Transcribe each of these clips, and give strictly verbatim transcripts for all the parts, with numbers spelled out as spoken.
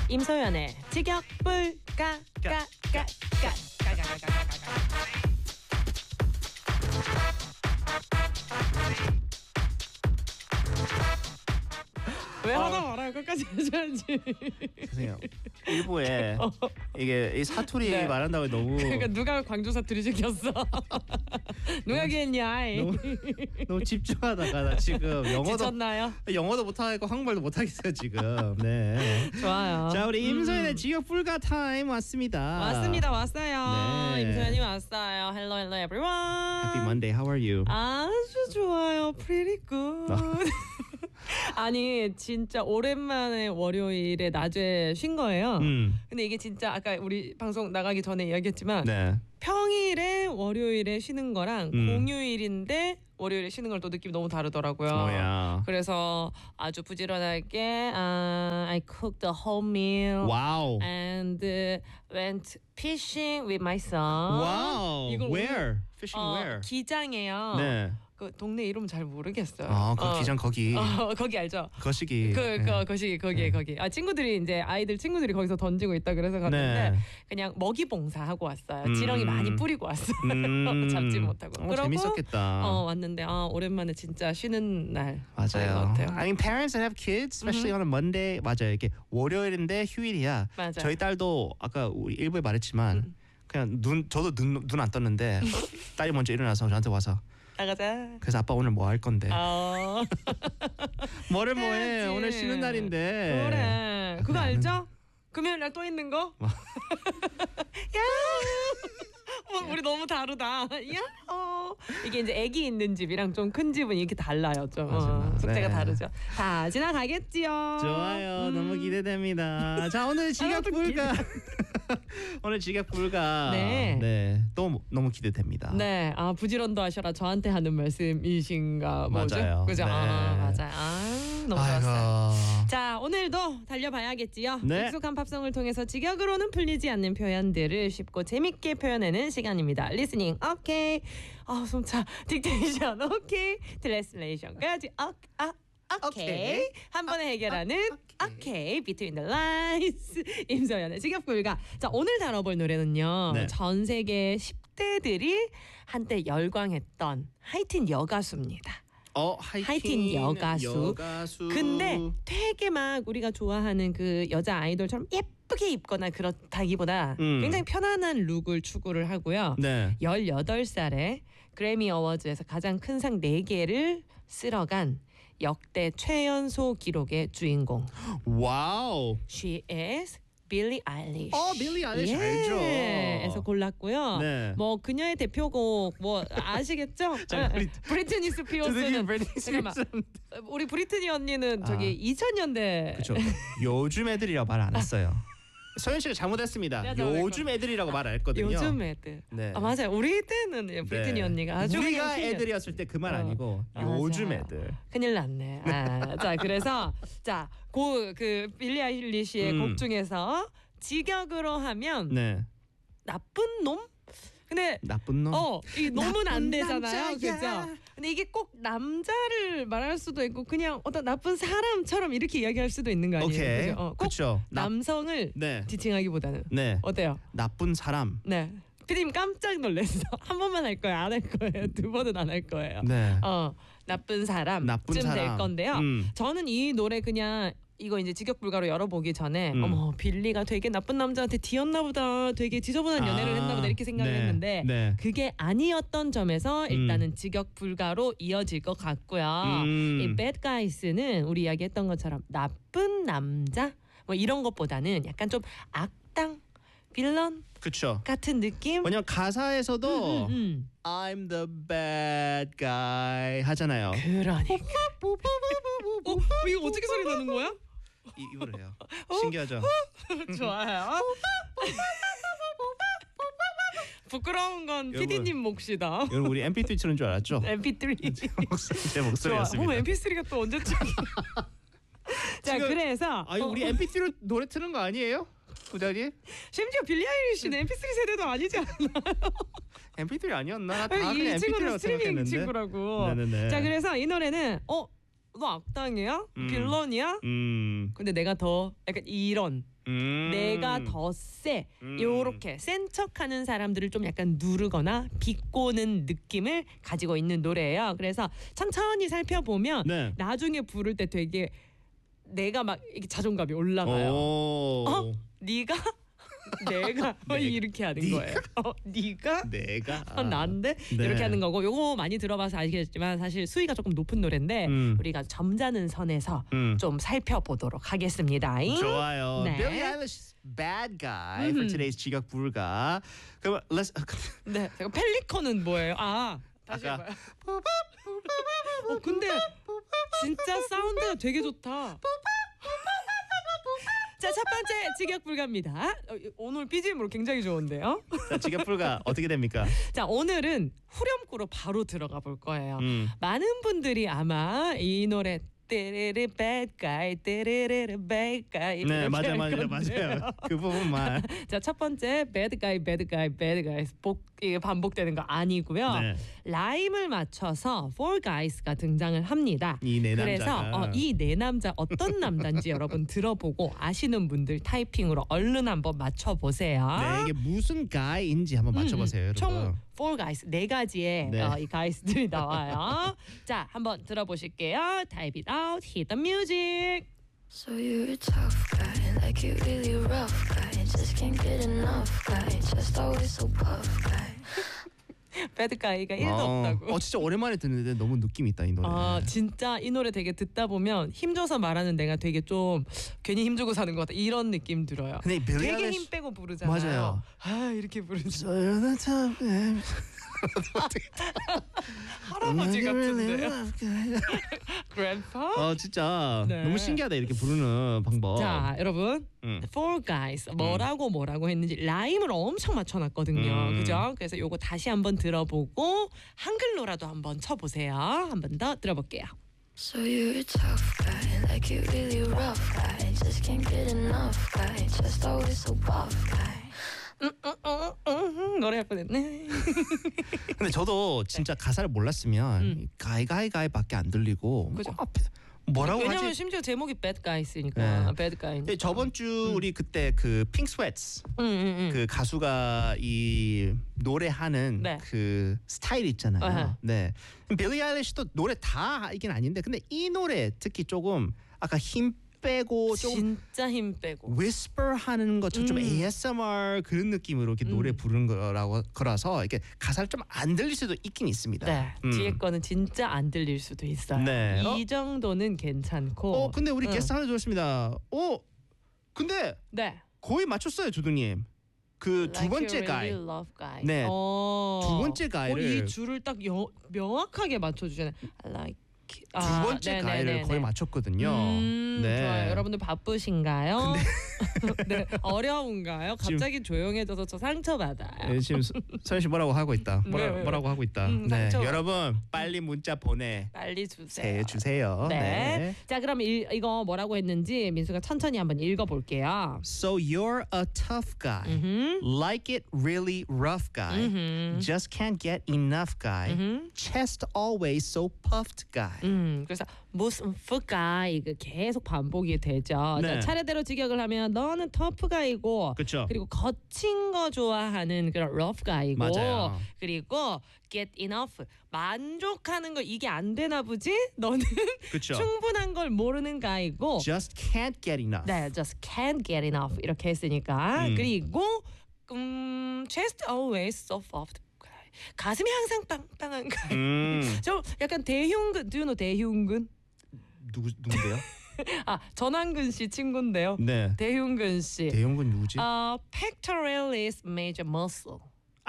임소연의 직역불가 가가가가가가가가가가. 왜 하다 말아요? 끝까지 해줘야지. 죄송해요. 일부에 어. 이게 이 사투리 네. 말한다고 너무. 그러니까 누가 광주 사투리 시켰어? 누가 했냐? 너무, 너무 집중하다가 나 지금 영어도 지쳤나요? 영어도 못하고 한국말도 못하겠어요 지금. 네. 좋아요. 자 우리 임소연의 음. 직역 불가 타임 왔습니다. 왔습니다. 왔어요. 네. 임소연이 왔어요. Hello, hello everyone. Happy Monday. How are you? 아주 좋아요. Pretty good. 아니 진짜 오랜만에 월요일에 낮에 쉰 거예요. 음. 근데 이게 진짜 아까 우리 방송 나가기 전에 이야기했지만 네. 평일에 월요일에 쉬는 거랑 음. 공휴일인데 월요일에 쉬는 걸 또 느낌이 너무 다르더라고요. 뭐야. 그래서 아주 부지런하게 uh, I cooked the whole meal wow. and uh, went fishing with my son. Wow. 이걸 where? Fishing 어, where? 기장이에요. 네. 그 동네 이름 잘 모르겠어요. 아, 그 어. 기장 거기. 어, 거기 알죠? 거시기. 그, 그 네. 거시기 거기 네. 거기. 아 친구들이 이제 아이들 친구들이 거기서 던지고 있다 그래서 갔는데 네. 그냥 먹이 봉사 하고 왔어요. 음. 지렁이 많이 뿌리고 왔어요. 음. 잡지 못하고. 어, 재밌었겠다. 어 왔는데 아 오랜만에 진짜 쉬는 날. 맞아요. I mean parents that have kids, especially mm-hmm. on a Monday 맞아요. 이렇게 월요일인데 휴일이야. 맞아요. 저희 딸도 아까 우리 일부에 말했지만 음. 그냥 눈 저도 눈 눈 안 떴는데 딸이 먼저 일어나서 저한테 와서. 나가자. 그래서 아빠 오늘 뭐 할 건데? 어. 뭐를 뭐해? 오늘 쉬는 날인데. 그래. 그거 알죠? 금요일 날 또 있는 거? 야. 어, 우리 너무 다르다. 야. 어. 이게 이제 아기 있는 집이랑 좀 큰 집은 이렇게 달라요. 좀 어, 숙제가 네. 다르죠. 다 지나가겠지요. 좋아요. 음. 너무 기대됩니다. 자 오늘 직역 불가. 오늘 직역 불가. 네. 네. 또 너무 기대됩니다. 네. 아 부지런도 하셔라. 저한테 하는 말씀이신가 뭐죠? 맞아요. 그죠? 네. 아, 맞아요. 아, 너무 아이고. 좋았어요. 자 오늘도 달려봐야겠지요. 네. 익숙한 팝송을 통해서 직역으로는 풀리지 않는 표현들을 쉽고 재밌게 표현하는 시간입니다. 리스닝 오케이. 아 숨차. 딕테이션 오케이. 트랜슬레이션까지 아, 아, 오케이. 오케이. 한 번에 해결하는 아, 오케이. 오케이. Between the lines. 임소연의 직역 불가. 자 오늘 다뤄볼 노래는요. 네. 전 세계 십 대들이 한때 열광했던 하이틴 여가수입니다. 어, 하이틴, 하이틴 여가수. 여가수. 근데 되게 막 우리가 좋아하는 그 여자 아이돌처럼 예쁘게 입거나 그렇다기보다 음. 굉장히 편안한 룩을 추구를 하고요. 네. 열여덟 살에 그래미 어워즈에서 가장 큰 상 네 개를 쓸어간 역대 최연소 기록의 주인공. 와우. She is 빌리 아일리시. 어, 빌리 아일리시 예. 알죠. 에서 골랐고요. 네. 뭐 그녀의 대표곡 뭐 아시겠죠? 자, 우리 브리트니 스피어스는 잠깐만. 우리 브리트니 언니는 저기 아. 이천 년대. 그렇죠. 요즘 애들이라고 말 안 했어요. 소연 씨가 잘못했습니다. 요즘 애들이라고 말 안 했거든요. 요즘 애들. 네. 아 맞아요. 우리 때는 브리트니 네. 언니가 아주 우리가 애들이었을 때 그 말 어. 아니고 아, 요즘 맞아요. 애들. 큰일 났네. 아, 자 그래서 자 그 그 빌리 아일리시의 음. 곡 중에서 직역으로 하면 네. 나쁜 놈? 근데 나쁜 놈. 어, 이 놈은 안 되잖아요. 그죠? 근데 이게 꼭 남자를 말할 수도 있고 그냥 어떤 나쁜 사람처럼 이렇게 이야기할 수도 있는 거 아니에요? 오케이. 그죠? 어, 꼭 그쵸. 남성을 네. 지칭하기보다는 네. 어때요? 나쁜 사람. 네. 피디님 깜짝 놀랐어. 한 번만 할 거예요. 안 할 거예요. 두 번은 안 할 거예요. 네. 어, 나쁜 사람쯤 나쁜 사람. 될 건데요. 음. 저는 이 노래 그냥 이거 이제 직역 불가로 열어보기 전에 음. 어머 빌리가 되게 나쁜 남자한테 뒤였나 보다, 되게 지저분한 연애를 아, 했나 보다 이렇게 생각을 네, 했는데 네. 그게 아니었던 점에서 일단은 음. 직역 불가로 이어질 것 같고요. 음. 이 Bad Guys는 우리 이야기했던 것처럼 나쁜 남자 뭐 이런 것보다는 약간 좀 악당 빌런 그쵸. 같은 느낌. 왜냐면 가사에서도 음, 음, 음. I'm the bad guy 하잖아요. 그러니까. 어, 이거 어떻게 소리 나는 거야? 이, 이거를 해요. 신기하죠? 좋아요. 부끄러운 건 피디님 몫이다. 여러분 우리 엠피쓰리 치는 줄 알았죠? 엠피쓰리. 제, 목소리, 제 목소리였습니다. 어, 엠피쓰리가 또 언제 쳐? 자 지금, 그래서 아니 우리 엠피쓰리로 노래 트는 거 아니에요? 부장님? 심지어 빌리 아일리시는 엠피쓰리 세대도 아니지 않나요? 엠피쓰리 아니었나? 다 이 친구는 스트리밍 생각했는데. 친구라고. 네네네. 자 그래서 이 노래는 어 너 악당이야? 음. 빌런이야? 음. 근데 내가 더 약간 이런 음. 내가 더 세. 음. 요렇게 센 척하는 사람들을 좀 약간 누르거나 비꼬는 느낌을 가지고 있는 노래예요. 그래서 천천히 살펴보면 네. 나중에 부를 때 되게 내가 막 이렇게 자존감이 올라가요. 오. 어? 네가? 내가 뭐 이렇게 하는 네가? 거예요. 어, 네가? 내가 어, 난데 네. 이렇게 하는 거고 요거 많이 들어봐서 아시겠지만 사실 수위가 조금 높은 노래인데 음. 우리가 점잖은 선에서 음. 좀 살펴보도록 하겠습니다. 좋아요. 네. Billie Eilish's Bad Guy for 음. today's 지각 불가. 그럼 let's 네, 제가 펠리컨은 뭐예요? 아, 다시 아까- 해봐요. 어, 근데 진짜 사운드가 되게 좋다. 자, 첫 번째 직역 불가입니다. 어, 오늘 비지엠으로 굉장히 좋은데요. 자, 지각 불가 어떻게 됩니까? 자, 오늘은 후렴구로 바로 들어가 볼 거예요. 음. 많은 분들이 아마 이 노래 떼레레 bad guy 떼레레레 bad guy 네, 이렇게 맞아요, 할 맞아요, 건데요. 맞아요. 그 부분만. 자, 첫 번째 bad guy bad guy bad guy 복 이게 반복되는 거 아니고요. 네. 라임을 맞춰서 four guys가 등장을 합니다. 이 네 그래서 남자가. 어, 이 네 남자 어떤 남자인지 여러분 들어보고 아시는 분들 타이핑으로 얼른 한번 맞춰보세요. 네, 이게 무슨 guy인지 한번 맞춰보세요, 음, 여러분. 총 four guys 네 가지의 네. 어, 이 guys들이 나와요. 자, 한번 들어보실게요. Type it out, hit the music. So you're a tough guy, like you really rough guy. Just can't get enough guy, just always so puff guy. bad guy가 일도 어, 없다고. 어, 진짜 오랜만에 듣는데 너무 느낌 있다 이 노래. 아, 진짜 이 노래 되게 듣다 보면 힘줘서 말하는 내가 되게 좀 괜히 힘주고 사는 것 같다 이런 느낌 들어요. 근데 빌리 되게 아일리시- 힘 빼고 부르잖아요. 맞아요. 아, 이렇게 부르죠. So you're the top guy. 할아버지 같은데요. 같은데요. Grandpa? 어 진짜 네. 너무 신기하다 이렇게 부르는 방법. 자, 여러분. 음. Four guys 뭐라고 뭐라고 했는지 라임을 엄청 맞춰놨거든요. 음. 그죠? 그래서 요거 다시 한번 들어보고 한글로라도 한번 쳐보세요. 한 번 더 들어볼게요. So you're a tough guy, like you really rough guy. Just can't get enough guy, just always so puff guy. 음, 음, 음, 음, 음, 노래할 뻔했네. 근데 저도 진짜 가사를 몰랐으면 음. 가이 가이 가이밖에 안 들리고 그죠. 뭐 앞에 뭐라고 왜냐면 하지? 심지어 제목이 bad guy 있으니까 네. bad guy. 예, 저번 주 우리 그때 그 핑크 스웨트스 음, 음, 음. 그 가수가 이 노래하는 네. 그 스타일 있잖아요. 어허. 네. 빌리 아일리시도 노래 다 이긴 아닌데 근데 이 노래 특히 조금 아까 힘 빼고 조금 진짜 힘 빼고. whisper 하는 것처럼 좀 음. 에이에스엠알 그런 느낌으로 이렇게 음. 노래 부르는 거라고 거라서 이렇게 가사를 좀 안 들릴 수도 있긴 있습니다. 네, 음. 뒤에 거는 진짜 안 들릴 수도 있어요. 네. 이 정도는 괜찮고. 어 근데 우리 응. 게스트 하나 들었습니다. 어 근데 네. 거의 맞췄어요 주둥님. 그 두 Like 번째 you 가이. really love guy. 네. 어. 두 번째 어, 가이를 이 줄을 딱 여, 명확하게 맞춰주잖아요. I like. it. 두 아, 번째 네네네네. 가이를 거의 맞췄거든요. 음, 네. 좋아요. 여러분들 바쁘신가요? 네, 어려운가요? 지금- 갑자기 조용해져서 저 상처 받아요. 네, 지금 서- 서현 씨 뭐라고 하고 있다. 뭐라, 네, 네. 뭐라고 하고 있다. 음, 네. 상처. 여러분 빨리 문자 보내 빨리 주세요. 주세요. 네. 네. 자, 그럼 일, 이거 뭐라고 했는지 민수가 천천히 한번 읽어볼게요. So you're a tough guy, 음, like it really rough guy, 음, just can't get enough guy, 음. chest always so puffed guy. 음, 그래서 무슨 fu가 이거 계속 반복이 되죠. 네. 자, 차례대로 직역을 하면 너는 터프가이고 그렇죠. 그리고 거친 거 좋아하는 그런 rough guy이고 맞아요. 그리고 get enough 만족하는 거 이게 안 되나 보지? 너는 그렇죠. 충분한 걸 모르는 guy이고 Just can't get enough. 네, just can't get enough 이렇게 했으니까 음. 그리고 음, chest always so soft 가슴이 항상 빵빵한 guy. 음. 저 약간 대흉근, do you know 대흉근? 누구 누군데요? 아, 전완근 씨 친구인데요. 네. 대흉근 씨. 대형군 누구지? 어, pectoralis major muscle.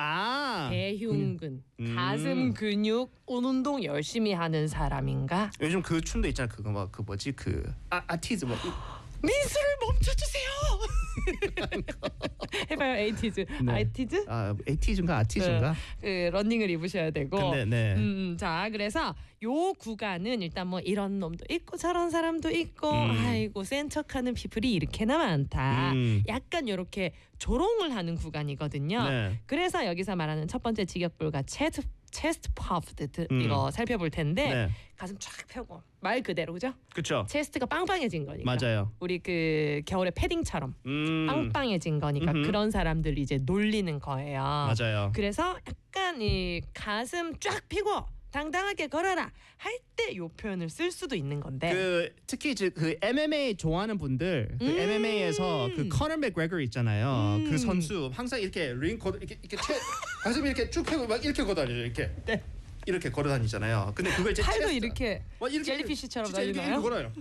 아. 대흉근. 음. 가슴 근육 운동 열심히 하는 사람인가? 요즘 그 춤도 있잖아. 그거 막 그 뭐지 그 아, 아티즈 뭐. 민수를 멈춰주세요. 해봐요, 에이티즈. 네. 아이티즈? 아 에이티즈인가 아티즈인가? 그 러닝을 입으셔야 되고. 근데 네. 음, 자, 그래서 요 구간은 일단 뭐 이런 놈도 있고 저런 사람도 있고 음. 아이고 센 척하는 피플이 이렇게나 많다. 음. 약간 요렇게 조롱을 하는 구간이거든요. 네. 그래서 여기서 말하는 첫 번째 직역불가 체트 체스트 퍼프 음. 이거 살펴볼 텐데 네. 가슴 쫙 펴고 말 그대로 그죠? 그렇죠. 체스트가 빵빵해진 거니까. 맞아요. 우리 그 겨울에 패딩처럼 음. 빵빵해진 거니까 음흠. 그런 사람들 이제 놀리는 거예요. 맞아요. 그래서 약간 이 가슴 쫙 펴고 당당하게 걸어라 할 때 이 표현을 쓸 수도 있는 건데. 그 특히 이제 그 엠엠에이 좋아하는 분들, 그 음. 엠엠에이에서 그 커너 맥그레거 있잖아요. 음. 그 선수 항상 이렇게 링 걷 이렇게 이렇게 채, 가슴 이렇게 쭉 펴고 막 이렇게 걸어다니죠. 이렇게. 네. 이렇게 걸어다니잖아요. 근데 그걸 이제 팔도 체스트- 이렇게 막 이렇게 젤리피쉬처럼 진짜 이렇게, 다니나요? 이렇게 걸어요.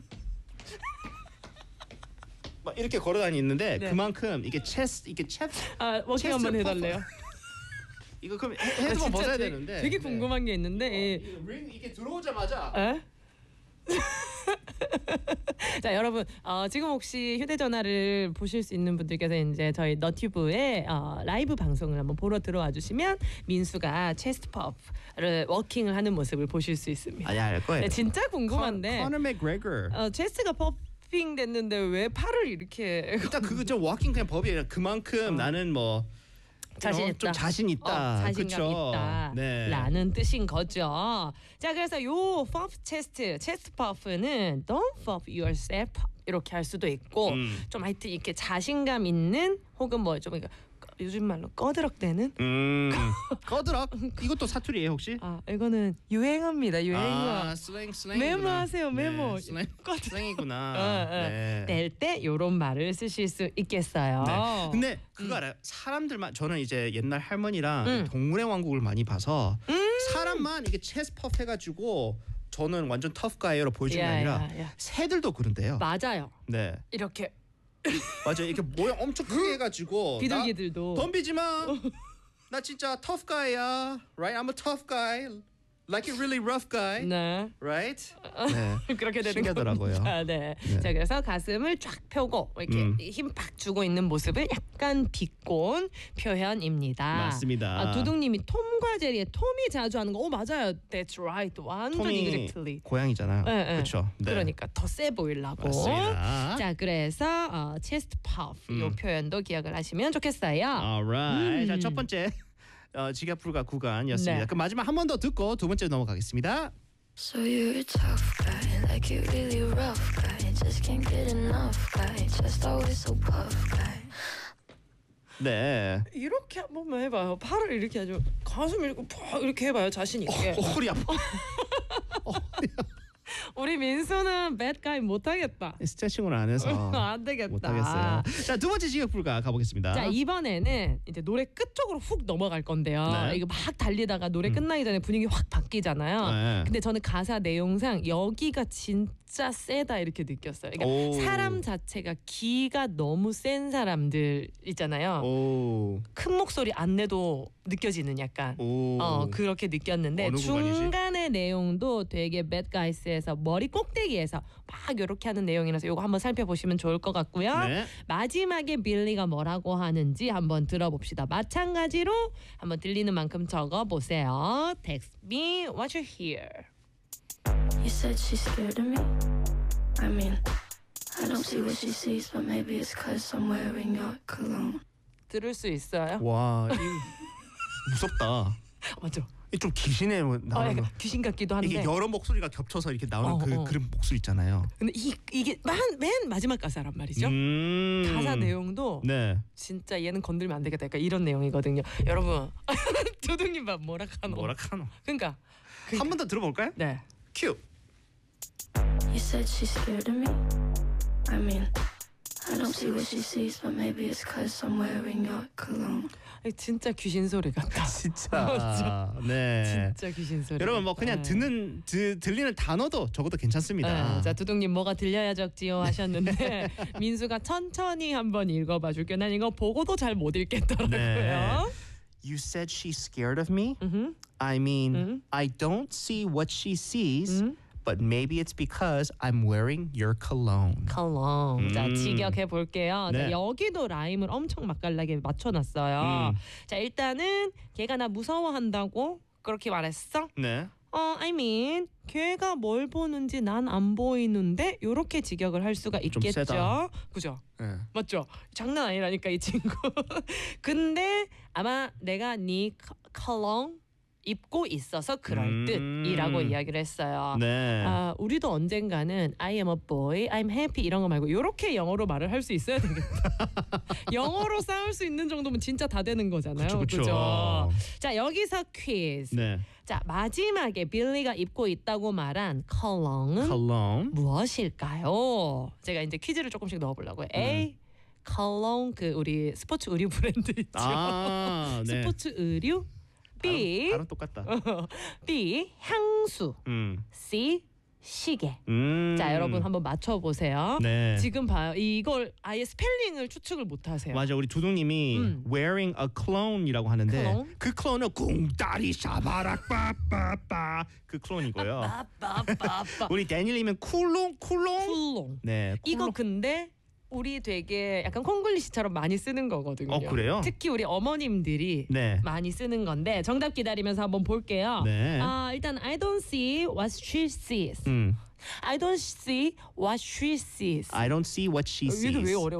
막 이렇게 걸어다니는데 네. 그만큼 이게 체스 이게 체스 아 워킹 체스트 한번 퍼프. 해달래요. 이거 그럼 아, 헤드만 진짜 벗어야 되게, 되는데 되게 네. 궁금한 게 있는데. 이거 링 이게 들어오자마자 에? 자 여러분 어, 지금 혹시 휴대전화를 보실 수 있는 분들께서 이제 저희 너튜브에 어, 라이브 방송을 한번 보러 들어와 주시면 민수가 체스트 퍼프를 워킹을 하는 모습을 보실 수 있습니다. 아니 알 거예요. 네, 진짜 궁금한데 커너 맥그레거. 어, 체스트가 퍼핑 됐는데 왜 팔을 이렇게 일단 그거 좀 워킹 그냥 법이에요. 그만큼 어. 나는 뭐 자신 you know, 있다. 좀 자신 있다. 어, 자신감 그쵸? 있다. 네. 라는 뜻인 거죠. 자 그래서 요 퍼프 체스트, 체스트 퍼프는 don't puff yourself 이렇게 할 수도 있고 음. 좀 하여튼 이렇게 자신감 있는 혹은 뭐 좀 요즘 말로 꺼드럭대는 음. 꺼드럭. 이것도 사투리예요 혹시? 아 이거는 유행어입니다. 유행어. 아 슬랭 슬랭. 메모하세요, 메모. 네, 슬랭 꺼드- 슬랭이구나. 어, 어. 네. 낼 때 요런 말을 쓰실 수 있겠어요. 네. 근데 그거 알아요? 사람들만 저는 이제 옛날 할머니랑 음. 동물의 왕국을 많이 봐서 사람만 이게 체스 퍼프 해가지고 저는 완전 터프가이로 보여주는 게 야, 아니라 야, 야. 새들도 그런데요. 맞아요. 네, 이렇게 맞아요. 이렇게 모양 엄청 크게 해가지고 비둘기들도 나 덤비지 마. 나 진짜 tough guy야. Right? I'm a tough guy. Like a really rough guy. 네. Right? 네. 그렇게 되는 신기하더라고요. 겁니다. 네. 네. 자 그래서 가슴을 쫙 펴고 이렇게 음. 힘 팍 주고 있는 모습을 약간 비꼰 표현입니다. 맞습니다. 아, 두둥님이 톰과 제리의 톰이 자주 하는 거. 오 맞아요. That's right. 완전 톰이 exactly. 고양이잖아요. 네, 네. 그렇죠. 네. 그러니까 더 세 보이려고. 맞습니다. 자 그래서 어, chest puff 이 음. 표현도 기억을 하시면 좋겠어요. Alright. 음. 자, 첫 번째 어, 지각 불가 구간이었습니다. 네. 그럼 마지막 한 번 더 듣고 두 번째 넘어가겠습니다. So you're a tough guy, like you really rough guy. Just can't get enough guy, just always so puff guy. 네. 이렇게 한 번만 해봐요. 팔을 이렇게 아주 가슴 이렇게 팍 이렇게 해봐요. 자신 있게. 어, 허리 아파. 어, 허리 아파. 우리 민수는 bad guy 못하겠다. 스트레칭을 안 해서 안 되겠다. 못하겠어요. 자, 두 번째 지각 불가 가보겠습니다. 자 이번에는 이제 노래 끝 쪽으로 훅 넘어갈 건데요. 네. 이거 막 달리다가 노래 음. 끝나기 전에 분위기 확 바뀌잖아요. 네. 근데 저는 가사 내용상 여기가 진짜 세다 이렇게 느꼈어요. 그러니까 오. 사람 자체가 기가 너무 센 사람들 있잖아요. 오. 큰 목소리 안 내도 느껴지는 약간. 오. 어 그렇게 느꼈는데 어느 구간이지? 중간의 내용도 되게 Bad Guys에서 머리 꼭대기에서 막 이렇게 하는 내용이라서 이거 한번 살펴보시면 좋을 것 같고요. 네. 마지막에 빌리가 뭐라고 하는지 한번 들어봅시다. 마찬가지로 한번 들리는 만큼 적어보세요. Text me what you hear. You said she's scared of me. I mean, I don't see what she sees, but maybe it's cause I'm wearing your cologne. 들을 수 있어요? 와, 이, 무섭다. 맞죠? 이좀 귀신의 어, 나오는 약간 귀신 같기도 한데. 이게 여러 목소리가 겹쳐서 이렇게 나오는 어, 그 어. 그런 목소리 있잖아요. 근데 이 이게 맨, 맨 마지막 가사란 말이죠. 음. 가사 내용도 네. 진짜 얘는 건들면 안 되겠다. 약간 이런 내용이거든요. 여러분, 두둥님 봐 뭐라 카노. 뭐라 카노. 그러니까 한 번 더 들어볼까요? 네. 큐. You said she's scared of me. I mean, I don't see what she sees, but maybe it's cause I'm wearing your cologne. 진짜 귀신 소리 같다. 진짜. 네. 진짜 귀신 소리. 여러분 뭐 같다. 그냥 듣는 드, 들리는 단어도 적어도 괜찮습니다. 네, 자 두둥님 뭐가 들려야 적지요 하셨는데 민수가 천천히 한번 읽어봐 줄게요. 난 이거 보고도 잘 못 읽겠더라고요. 네. You said she's scared of me. 음흠. I mean, 음. I don't see what she sees, 음. but maybe it's because I'm wearing your cologne. 컬럼. 자 음. 직역해 볼게요. 네. 자, 여기도 라임을 엄청 맛깔나게 맞춰놨어요. 음. 자 일단은 걔가 나 무서워한다고 그렇게 말했어. 네. 어, I mean, 걔가 뭘 보는지 난 안 보이는데 이렇게 직역을 할 수가 있겠죠. 세다. 그죠? 네. 맞죠? 장난 아니라니까 이 친구. 근데 아마 내가 네 컬럼 입고 있어서 그럴 음. 듯이라고 이야기를 했어요. 네. 아, 우리도 언젠가는 I am a boy, I'm happy 이런 거 말고 이렇게 영어로 말을 할 수 있어야 되겠다. 영어로 싸울 수 있는 정도면 진짜 다 되는 거잖아요. 그쵸, 그쵸. 그죠? 자, 여기서 퀴즈. 네. 자, 마지막에 빌리가 입고 있다고 말한 컬러는 cologne. 무엇일까요? 제가 이제 퀴즈를 조금씩 넣어보려고요. A. 컬러 그 우리 스포츠 의류 브랜드 있죠. 아, 네. 스포츠 의류. B. 발음 똑같다. B. 향수. 음. C. 시계. 음. 자, 여러분 한번 맞춰보세요. 네. 지금 봐요. 이걸 아예 스펠링을 추측을 못하세요. 맞아, 우리 두둥님이 음. wearing a clone이라고 하는데 cologne? 그 클론은 궁따리 샤바락 빠빠빠 그 클론이고요. 빠빠빠빠. 우리 데니엘님은 쿨롱 쿨롱. 쿨롱. 네. 이거 쿨롱. 근데 우리 되게 약간 콩글리시처럼 많이 쓰는 거거든요. 어, 그래요? 특히 우리 어머님들이 네. 많이 쓰는 건데 정답 기다리면서 한번 볼게요. 네. 아, 일단 I don't see what she sees. 음. I don't see what she sees. I don't see what she sees. 이게 왜 어려워?